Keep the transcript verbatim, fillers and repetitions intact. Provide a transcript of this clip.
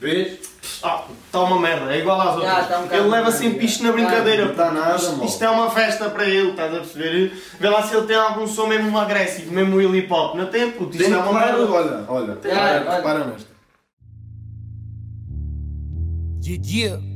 Vês? Ah, está uma merda, é igual às outras. Já, tá um bocado Ele leva merda, sempre já. isto na brincadeira. Não está nada, isto, mal. isto é uma festa para ele, estás a perceber? Vê lá se ele tem algum som mesmo agressivo, mesmo hip hop. Não tem, puto, isto Tem é uma claro, merda. olha, olha, Já, repara, olha. repara nesta. Yeah, yeah.